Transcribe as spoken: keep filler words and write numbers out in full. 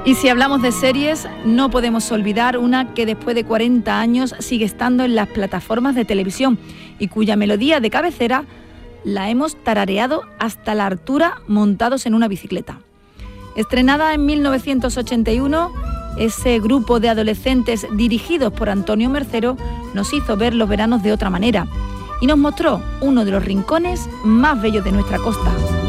Y si hablamos de series, no podemos olvidar una que después de cuarenta años sigue estando en las plataformas de televisión y cuya melodía de cabecera la hemos tarareado hasta la hartura montados en una bicicleta. Estrenada en mil novecientos ochenta y uno, ese grupo de adolescentes dirigidos por Antonio Mercero nos hizo ver los veranos de otra manera y nos mostró uno de los rincones más bellos de nuestra costa.